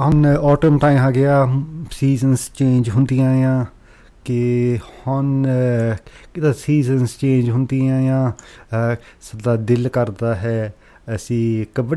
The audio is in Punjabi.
ਹੁਣ ਆਟਮ ਟਾਈਮ ਆ ਗਿਆ, ਸੀਜ਼ਨਸ ਚੇਂਜ ਹੁੰਦੀਆਂ ਆ ਕਿ ਹੁਣ ਕਿੱਦਾਂ ਸੀਜ਼ਨਸ ਚੇਂਜ ਹੁੰਦੀਆਂ ਆ, ਸਾਡਾ ਦਿਲ ਕਰਦਾ ਹੈ ਅਸੀਂ ਕਬੱਡੀ